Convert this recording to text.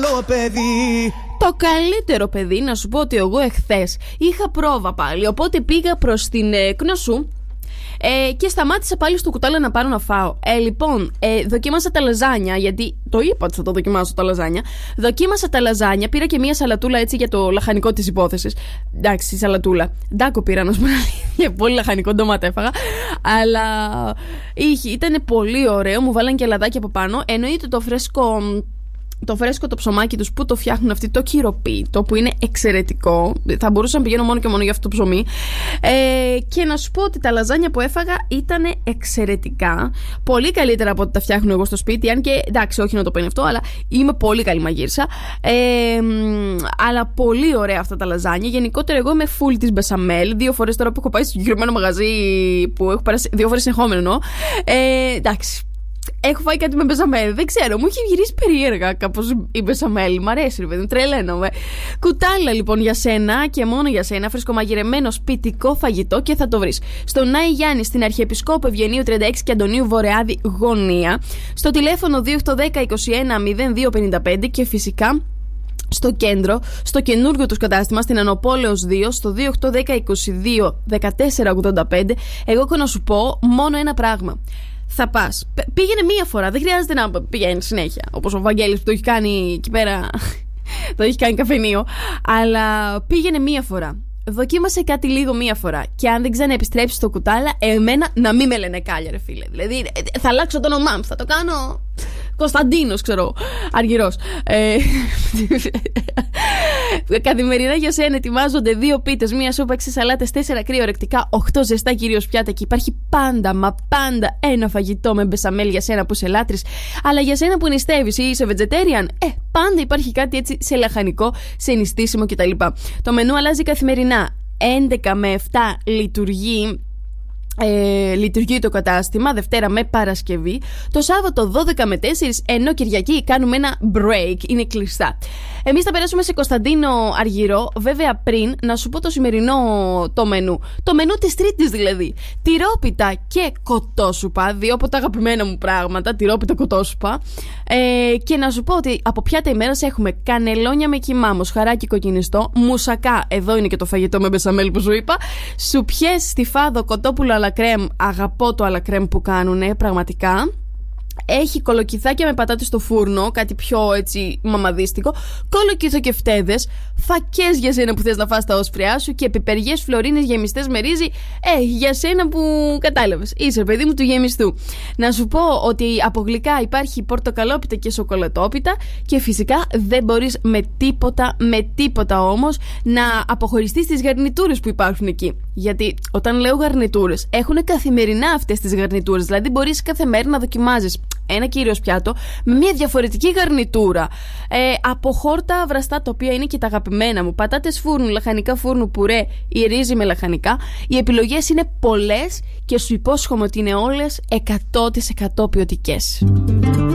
καλό παιδί. Το καλύτερο παιδί, να σου πω ότι εγώ εχθές είχα πρόβα πάλι. Οπότε πήγα προς την Κνωσού. Και σταμάτησα πάλι στο κουτάλι να πάρω να φάω. Λοιπόν, δοκίμασα τα λαζάνια, γιατί το είπα ότι θα το δοκιμάσω τα λαζάνια. Δοκίμασα τα λαζάνια, πήρα και μία σαλατούλα έτσι για το λαχανικό της υπόθεσης. Εντάξει, σαλατούλα. Ντάκο πήρα, να σου πω αλήθεια. Πολύ λαχανικό ντόματα έφαγα. Αλλά ήταν πολύ ωραίο, μου βάλαν και λαδάκι από πάνω. Εννοείται το φρέσκο το ψωμάκι τους που το φτιάχνουν αυτοί, το κυροπίτο που είναι εξαιρετικό. Θα μπορούσα να πηγαίνω μόνο και μόνο για αυτό το ψωμί. Και να σου πω ότι τα λαζάνια που έφαγα ήταν εξαιρετικά. Πολύ καλύτερα από ό,τι τα φτιάχνω εγώ στο σπίτι. Αν και εντάξει, όχι να το πένει αυτό, αλλά είμαι πολύ καλή μαγείρσα. Αλλά πολύ ωραία αυτά τα λαζάνια. Γενικότερα, εγώ είμαι full της μπεσαμέλ. 2 φορές τώρα που έχω πάει στο συγκεκριμένο μαγαζί που έχω περάσει 2 φορές συνεχόμενο. Εντάξει. Έχω φάει κάτι με μπεσαμέλ. Δεν ξέρω, μου έχει γυρίσει περίεργα κάπως η μπεσαμέλ. Μ' αρέσει, ρε παιδί, τρελαίνομαι. Κουτάλα λοιπόν για σένα και μόνο για σένα. Φρεσκομαγειρεμένο σπιτικό φαγητό και θα το βρεις στον Άη Γιάννη, στην Αρχιεπισκόπου Ευγενίου 36 και Αντωνίου Βορεάδη γωνία. Στο τηλέφωνο 2810 21 0255 και φυσικά στο κέντρο, στο καινούργιο τους κατάστημα στην Ανοπόλεως 2, στο 2810 22 1485. Εγώ έχω να σου πω μόνο ένα πράγμα. Θα πας. Πήγαινε μία φορά. Δεν χρειάζεται να πηγαίνει συνέχεια. Όπως ο Βαγγέλης που το έχει κάνει εκεί πέρα. Το έχει κάνει καφενείο. Αλλά πήγαινε μία φορά. Δοκίμασε κάτι λίγο μία φορά. Και αν δεν ξαναεπιστρέψει στο κουτάλα, εμένα να μην με λένε Κάλια, ρε φίλε. Δηλαδή θα αλλάξω το όνομά μου. Θα το κάνω Κωνσταντίνος, ξέρω. Αργυρός. Καθημερινά για σένα ετοιμάζονται 2 πίτες, 1 σούπα, 6 σαλάτες, 4 κρύο-ρεκτικά, 8 ζεστά κυρίως πιάτα. Και υπάρχει πάντα, μα πάντα ένα φαγητό με μπεσαμέλ για σένα που σε λάτρεις. Αλλά για σένα που νηστεύεις ή είσαι vegetarian, πάντα υπάρχει κάτι έτσι σε λαχανικό, σε νηστίσιμο κτλ. Το μενού αλλάζει καθημερινά. 11 με 7 λειτουργεί το κατάστημα, Δευτέρα με Παρασκευή. Το Σάββατο 12 με 4, ενώ Κυριακή κάνουμε ένα break, είναι κλειστά. Εμείς θα περάσουμε σε Κωνσταντίνο Αργυρό. Βέβαια πριν να σου πω το σημερινό το μενού. Το μενού της Τρίτης δηλαδή. Τυρόπιτα και κοτόσουπα, 2 από τα αγαπημένα μου πράγματα. Τυρόπιτα, κοτόσουπα. Και να σου πω ότι από πιάτα ημέρας έχουμε κανελόνια με κιμά, μοσχαράκι κοκκινιστό, μουσακά, εδώ είναι και το φαγητό με μπεσαμέλ που σου είπα, σουπιές, στιφάδο, κοτόπουλο αλακρέμ. Αγαπώ το αλακρέμ που κάνουνε, πραγματικά. Έχει κολοκυθάκια με πατάτες στο φούρνο, κάτι πιο έτσι μαμαδίστικο, κολοκύθο και φτέδες, φακές για σένα που θες να φας τα όσπριά σου και πιπεριές φλωρίνες γεμιστές με ρύζι, για σένα που κατάλαβες, είσαι παιδί μου του γεμιστού. Να σου πω ότι από γλυκά υπάρχει πορτοκαλόπιτα και σοκολατόπιτα και φυσικά δεν μπορείς με τίποτα όμως να αποχωριστείς τις γαρνιτούρες που υπάρχουν εκεί. Γιατί όταν λέω γαρνιτούρες, έχουν καθημερινά αυτές τις γαρνιτούρες, δηλαδή μπορείς κάθε μέρα να δοκιμάζεις ένα κυρίως πιάτο με μια διαφορετική γαρνιτούρα, από χόρτα βραστά, τα οποία είναι και τα αγαπημένα μου, πατάτες φούρνου, λαχανικά φούρνου, πουρέ ή ρύζι με λαχανικά. Οι επιλογές είναι πολλές και σου υπόσχομαι ότι είναι όλες 100% ποιοτικές.